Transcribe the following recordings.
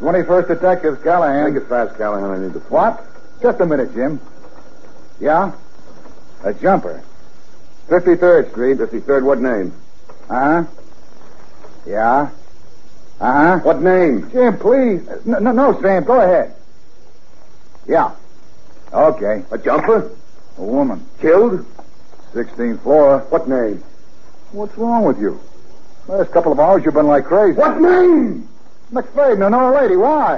21st Detectives, Callahan. Make it fast, Callahan. I need the phone. What? Just a minute, Jim. Yeah? A jumper. 53rd Street. 53rd, what name? Uh-huh. Yeah? Uh-huh. What name? Jim, please. No, Sam. Go ahead. Yeah. Okay. A jumper? A woman. Killed? 16th floor. What name? What's wrong with you? Last couple of hours you've been like crazy. What name? McFadden, another lady. Why?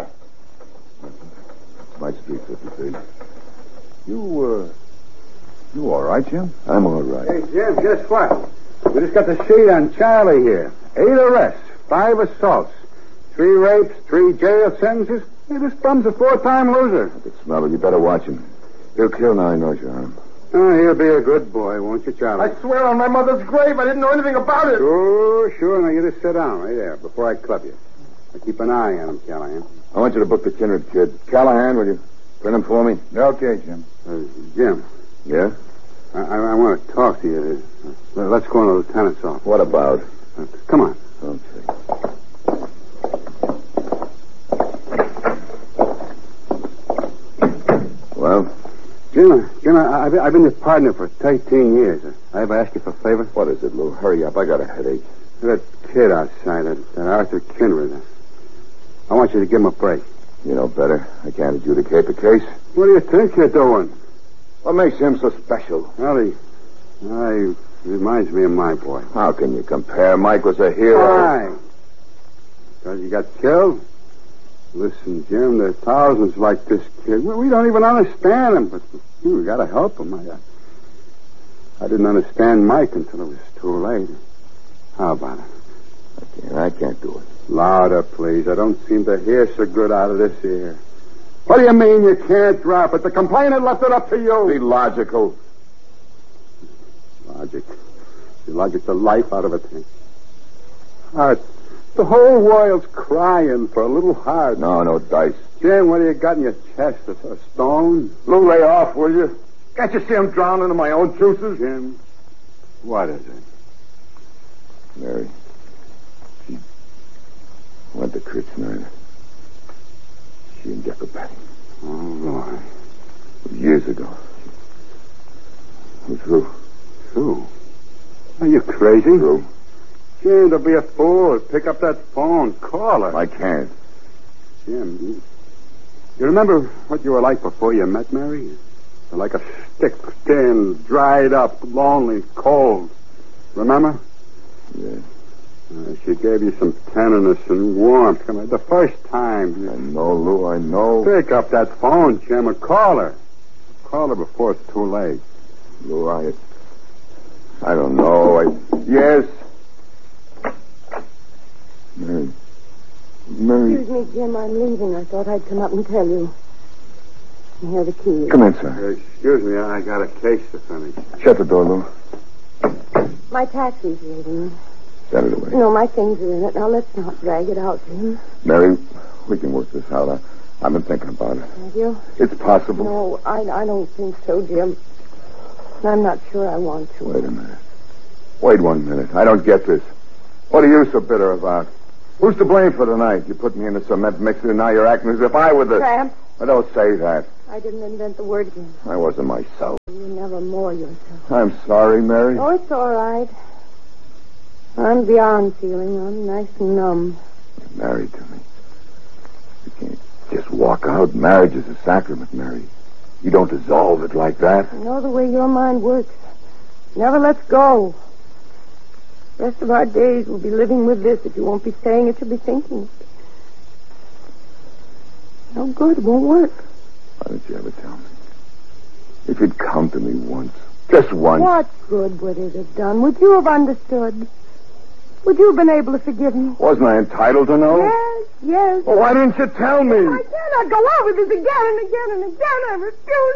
My street, 53. You all right, Jim? I'm all right. Hey, Jim, guess what? We just got the sheet on Charlie here. 8 arrests, 5 assaults, 3 rapes, 3 jail sentences. Hey, this bum's a 4-time loser. I can smell it. You better watch him. He'll kill now he knows you're armed. Oh, he'll be a good boy, won't you, Charlie? I swear on my mother's grave I didn't know anything about it. Sure. Now, you just sit down right there before I club you. I keep an eye on him, Callahan. I want you to book the Kindred kid. Callahan, will you print him for me? Okay, Jim. Jim, Yeah? I want to talk to you. Let's go in the lieutenant's office. What about? Come on. Okay. Well? Jim, I've been your partner for 13 years. I ever ask you for a favor? What is it, Lou? Hurry up. I got a headache. That kid outside, that Arthur Kindred. I want you to give him a break. You know better. I can't adjudicate the case. What do you think you're doing? What makes him so special? Well, he reminds me of my boy. How can you compare? Mike was a hero. Why? Because he got killed? Listen, Jim, there's thousands like this kid. We don't even understand him, but we got to help him. I didn't understand Mike until it was too late. How about it? I can't do it. Louder, please. I don't seem to hear so good out of this ear. What do you mean you can't drop it? The complainant left it up to you. Be logical. Logic. You logic the life out of a thing. Heart. The whole world's crying for a little heart. No dice. Jim, what do you got in your chest? A stone? Lou, lay off, will you? Can't you see I'm drowning in my own juices? Jim, what is it? Mary. She went to Chris Snyder. She and Jeff Patty. Oh, Lord. Years ago. It was Lou. Who? Are you crazy? Lou. Jim, don't be a fool. Pick up that phone. Call her. I can't. Jim, you remember what you were like before you met Mary? You were like a stick, thin, dried up, lonely, cold. Remember? Yeah. She gave you some tenderness and warmth. Come on, the first time. I know, Lou, I know. Pick up that phone, Jim, and call her. Call her before it's too late. Lou, I don't know. Yes. Mary. Excuse me, Jim, I'm leaving. I thought I'd come up and tell you. And here are the keys. Come in, sir. Excuse me, I got a case to finish. Shut the door, Lou. My taxi's waiting. Send it away. No, my things are in it. Now, let's not drag it out, Jim. Mary, we can work this out. I've been thinking about it. Have you? It's possible. No, I don't think so, Jim. I'm not sure I want to. Wait a minute. Wait 1 minute. I don't get this. What are you so bitter about? Who's to blame for tonight? You put me in the cement mixer, and now you're acting as if I were the... Tramp. Well, don't say that. I didn't invent the word, Jim. I wasn't myself. You never more yourself. I'm sorry, Mary. Oh, it's all right. I'm beyond feeling. I'm nice and numb. You're married to me. You can't just walk out. Marriage is a sacrament, Mary. You don't dissolve it like that. I know the way your mind works. Never lets go. The rest of our days we'll be living with this. If you won't be saying it, you'll be thinking it. No good. It won't work. Why didn't you ever tell me? If you'd come to me once. Just once. What good would it have done? Would you have understood? Would you have been able to forgive me? Wasn't I entitled to know? Yes. Well, why didn't you tell me? I cannot go on with this again and again and again. I refuse